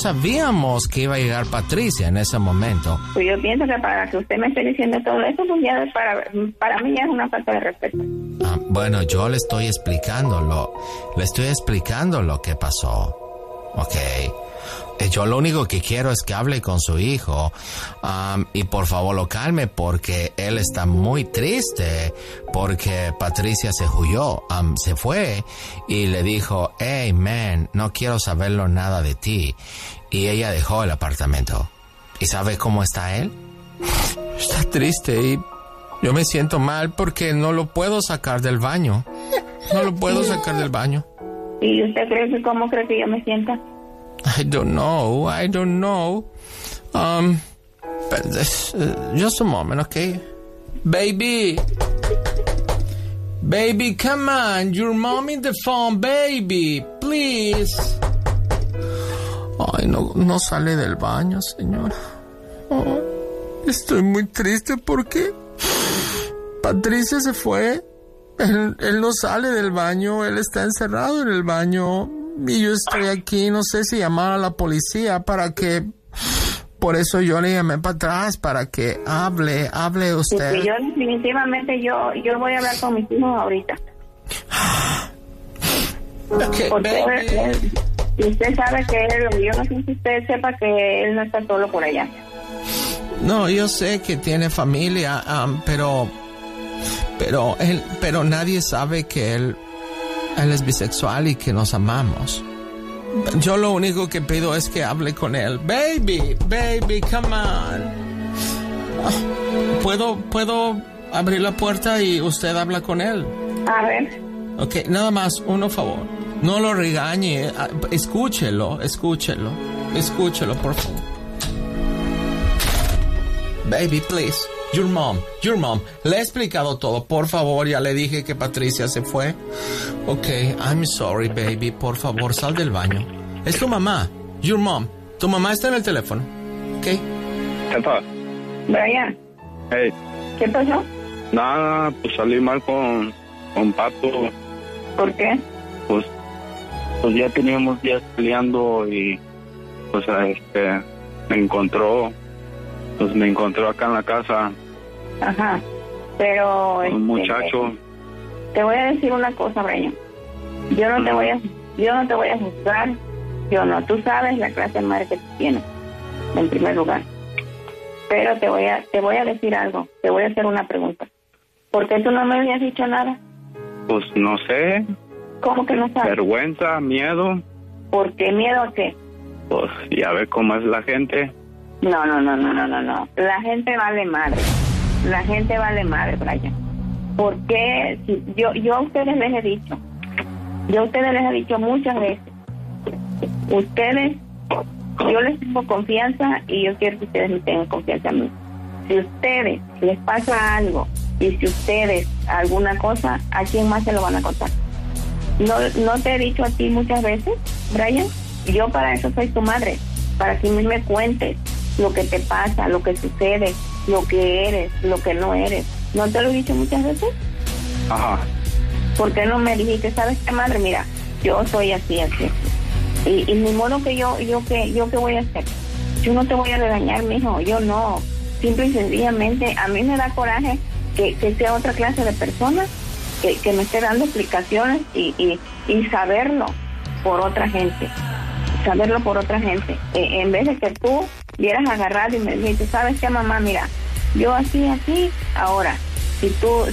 sabíamos que iba a llegar Patricia en ese momento. Pues yo pienso que para que usted me esté diciendo todo eso, pues ya para mí ya es una falta de respeto. Bueno, yo le estoy explicando lo que pasó, ¿ok? Yo lo único que quiero es que hable con su hijo y por favor lo calme porque él está muy triste porque Patricia se huyó, se fue y le dijo, hey man, no quiero saberlo nada de ti, y ella dejó el apartamento. ¿Y sabe cómo está él? Está triste y yo me siento mal porque no lo puedo sacar del baño. ¿Y usted cómo cree que yo me sienta? I don't know. Just a moment, okay? Baby, come on. Your mom in the phone, baby. Please. Ay, no sale del baño, señora. Oh, estoy muy triste porque Patricia se fue. Él no sale del baño. Él está encerrado en el baño. Y yo estoy aquí, no sé si llamar a la policía por eso yo le llamé para atrás, para que hable usted. Sí, yo definitivamente yo voy a hablar con mis hijos ahorita. Okay, porque usted sabe que yo no sé si usted sepa que él no está solo por allá. No, yo sé que tiene familia, pero nadie sabe que él es bisexual y que nos amamos. Yo lo único que pido es que hable con él. Baby, come on. ¿Puedo abrir la puerta y usted habla con él? A ver. Ok, nada más, uno favor. No lo regañe. Escúchelo, por favor. Baby, please. Your mom. Le he explicado todo. Por favor, ya le dije que Patricia se fue. Ok, I'm sorry, baby. Por favor, sal del baño. Es tu mamá. Your mom. Tu mamá está en el teléfono. Ok. ¿Qué pasa? Brian. Hey. ¿Qué pasó? Nada, pues salí mal con Pato. ¿Por qué? Pues ya teníamos días peleando y pues me encontró acá en la casa. Ajá, pero un muchacho. Te voy a decir una cosa, Brian. Yo no te voy a juzgar. Tú sabes la clase de madre que tú tienes, en primer lugar. Pero te voy a decir algo. Te voy a hacer una pregunta. ¿Por qué tú no me habías dicho nada? Pues no sé. ¿Cómo que no sabes? Vergüenza, miedo. ¿Por qué miedo a qué? Pues ya ves cómo es la gente. No. La gente vale madre. Brian. ¿Por qué? Si yo a ustedes les he dicho. Muchas veces. Yo les tengo confianza y yo quiero que ustedes me tengan confianza a mí. Si a ustedes les pasa algo y si ustedes alguna cosa, ¿a quién más se lo van a contar? ¿No te he dicho a ti muchas veces, Brian? Yo para eso soy tu madre, para que me cuentes lo que te pasa, lo que sucede, lo que eres, lo que no eres. ¿No te lo he dicho muchas veces? Ajá. ¿Por qué no me dijiste, sabes qué, madre? Mira, yo soy así. Y ni modo que yo qué voy a hacer. Yo no te voy a regañar, mijo, yo no. Simple y sencillamente, a mí me da coraje que sea otra clase de persona que me esté dando explicaciones y saberlo por otra gente. En vez de que tú hubieras agarrado y me dijiste, ¿sabes qué, mamá? Mira, yo así. Ahora, si tú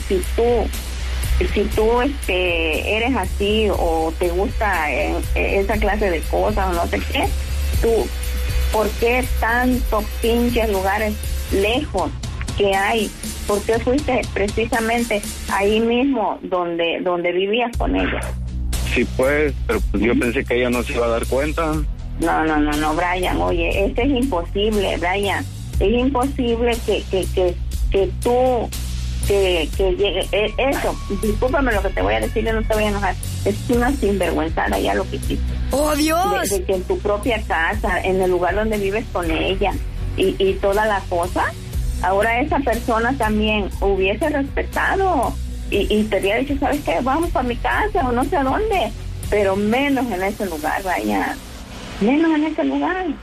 eres así o te gusta esa clase de cosas o no sé qué, tú, ¿por qué tantos pinches lugares lejos que hay? ¿Por qué fuiste precisamente ahí mismo donde vivías con ella? Sí, pues, pero pues yo pensé que ella no se iba a dar cuenta. No, Brian, oye, esto es imposible, Brian. Es imposible que tú que llegue eso. Discúlpame lo que te voy a decir, yo no te voy a enojar. Es una sinvergüenzada ya lo que hiciste. ¡Oh, Dios! De que en tu propia casa, en el lugar donde vives con ella y toda la cosa, ahora esa persona también hubiese respetado y te había dicho, ¿sabes qué? Vamos para mi casa o no sé a dónde, pero menos en ese lugar, vaya, menos en ese lugar.